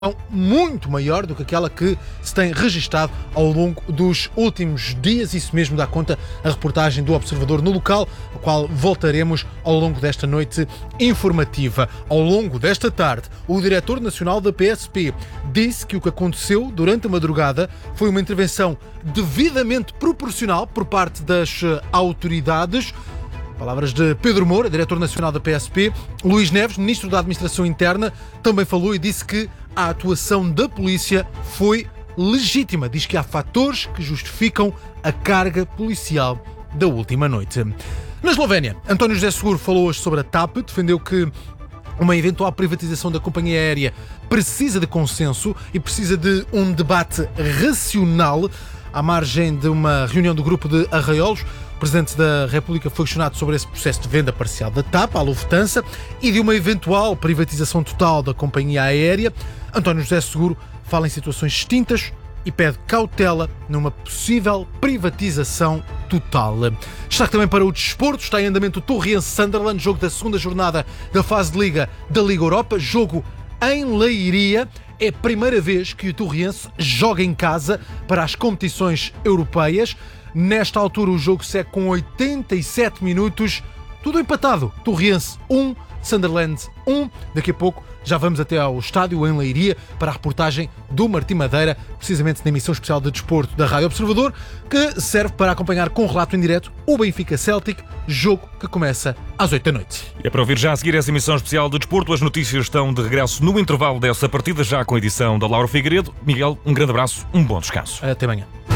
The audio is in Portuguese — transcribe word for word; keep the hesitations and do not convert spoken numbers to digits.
muito maior do que aquela que se tem registado ao longo dos últimos dias. Isso mesmo dá conta a reportagem do Observador no local, ao qual voltaremos ao longo desta noite informativa. Ao longo desta tarde, o diretor nacional da P S P disse que o que aconteceu durante a madrugada foi uma intervenção devidamente proporcional por parte das autoridades. Palavras de Pedro Moura, diretor nacional da P S P. Luís Neves, ministro da Administração Interna, também falou e disse que a atuação da polícia foi legítima. Diz que há fatores que justificam a carga policial da última noite. Na Eslovénia, António José Seguro falou hoje sobre a TAP, defendeu que uma eventual privatização da companhia aérea precisa de consenso e precisa de um debate racional. À margem de uma reunião do grupo de Arraiolos, o Presidente da República foi questionado sobre esse processo de venda parcial da TAP à Lufthansa e de uma eventual privatização total da companhia aérea. António José Seguro fala em situações distintas e pede cautela numa possível privatização total. Destaque também para o desporto. Está em andamento o Torriense-Sunderland, jogo da segunda jornada da fase de Liga da Liga Europa, jogo em Leiria. É a primeira vez que o Torriense joga em casa para as competições europeias. Nesta altura o jogo segue com oitenta e sete minutos, tudo empatado. Torriense um, Sunderland um. Daqui a pouco já vamos até ao estádio em Leiria para a reportagem do Martim Madeira, precisamente na emissão especial de desporto da Rádio Observador, que serve para acompanhar com relato em direto o Benfica Celtic, jogo que começa às oito da noite. É para ouvir já a seguir essa emissão especial de desporto. As notícias estão de regresso no intervalo dessa partida, já com a edição da Laura Figueiredo. Miguel, um grande abraço, um bom descanso. Até amanhã.